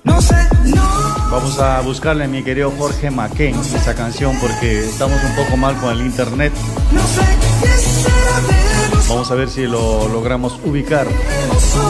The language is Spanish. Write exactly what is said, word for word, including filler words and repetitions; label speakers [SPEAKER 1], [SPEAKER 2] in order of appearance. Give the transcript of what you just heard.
[SPEAKER 1] No sé, no.
[SPEAKER 2] Vamos a buscarle a mi querido Jorge Maquén esa canción porque estamos un poco mal con el internet.
[SPEAKER 1] No sé qué será de nosotros.
[SPEAKER 2] Vamos a ver si lo logramos ubicar.
[SPEAKER 1] De nosotros.